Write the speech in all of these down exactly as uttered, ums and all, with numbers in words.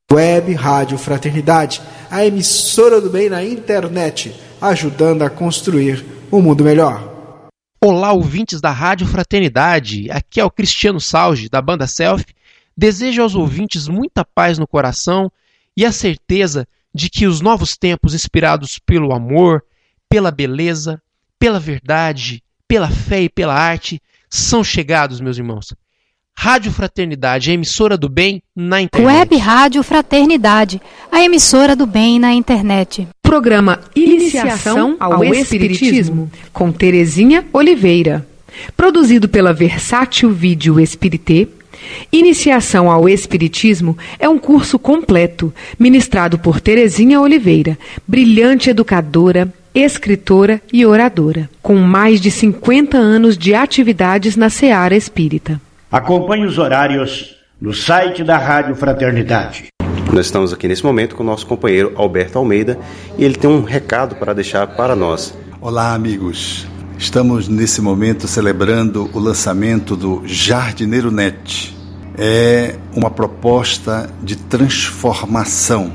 Web Rádio Fraternidade, a emissora do bem na internet, ajudando a construir um mundo melhor. Olá, ouvintes da Rádio Fraternidade, aqui é o Cristiano Salge, da banda Self. Desejo aos ouvintes muita paz no coração e a certeza de que os novos tempos inspirados pelo amor, pela beleza, pela verdade, pela fé e pela arte são chegados, meus irmãos. Rádio Fraternidade, a emissora do bem na internet. Web Rádio Fraternidade, a emissora do bem na internet. Programa Iniciação ao Espiritismo, com Terezinha Oliveira. Produzido pela Versátil Vídeo Espirité, Iniciação ao Espiritismo é um curso completo, ministrado por Terezinha Oliveira, brilhante educadora, escritora e oradora, com mais de cinquenta anos de atividades na seara espírita. Acompanhe os horários no site da Rádio Fraternidade. Nós estamos aqui nesse momento com o nosso companheiro Alberto Almeida e ele tem um recado para deixar para nós. Olá, amigos. Estamos nesse momento celebrando o lançamento do Jardineiro Net. É uma proposta de transformação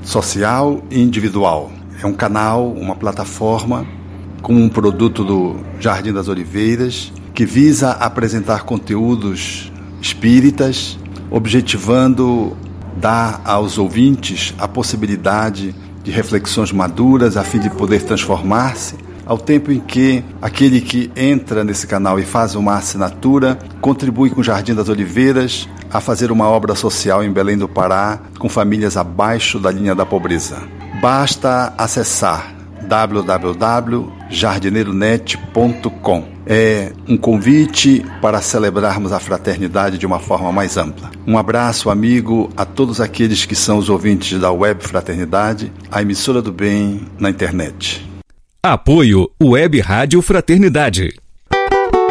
social e individual. É um canal, uma plataforma com um produto do Jardim das Oliveiras que visa apresentar conteúdos espíritas, objetivando dar aos ouvintes a possibilidade de reflexões maduras a fim de poder transformar-se, ao tempo em que aquele que entra nesse canal e faz uma assinatura contribui com o Jardim das Oliveiras a fazer uma obra social em Belém do Pará com famílias abaixo da linha da pobreza. Basta acessar w w w ponto jardineiro net ponto com. É um convite para celebrarmos a fraternidade de uma forma mais ampla. Um abraço, amigo, a todos aqueles que são os ouvintes da Web Fraternidade, a emissora do bem na internet. Apoio Web Rádio Fraternidade.